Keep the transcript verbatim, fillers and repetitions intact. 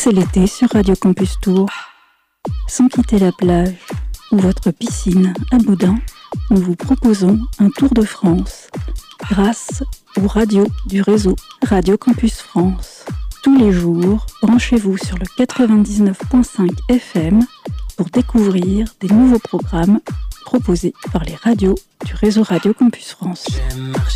C'est l'été sur Radio Campus Tour. Sans quitter la plage ou votre piscine à Boudin, nous vous proposons un tour de France grâce aux radios du réseau Radio Campus France. Tous les jours, branchez-vous sur le quatre-vingt-dix-neuf virgule cinq F M pour découvrir des nouveaux programmes proposés par les radios du réseau Radio Campus France.